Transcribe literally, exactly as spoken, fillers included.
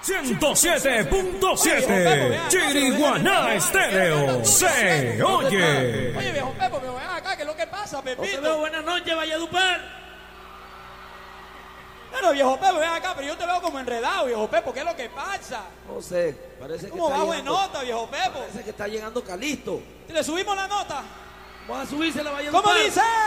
ciento siete punto siete Chiriguaná Estéreo se oye. Oye, viejo Pepo, pero ven acá, ¿qué es lo que pasa, Pepito? Veo, buenas noches, Valledupar. Bueno, viejo Pepo, ven acá, pero yo te veo como enredado, viejo Pepo, ¿qué es lo que pasa? No sé, parece que ¿Cómo está bajo de llegando, nota, viejo Pepo? parece que está llegando Calisto. ¿Le subimos la nota? Vamos a subirse la Valledupar. ¿Cómo dice?